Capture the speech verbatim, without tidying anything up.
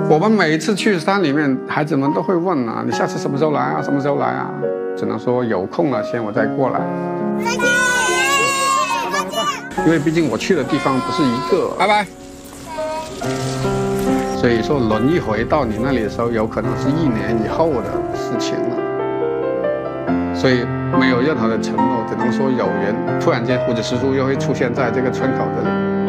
我们每一次去山里面，孩子们都会问啊，你下次什么时候来啊？什么时候来啊？只能说有空了先我再过来。因为毕竟我去的地方不是一个，拜拜。所以说轮一回到你那里的时候，有可能是一年以后的事情了。所以没有任何的承诺，只能说有缘，突然间胡子叔叔又会出现在这个村口这里。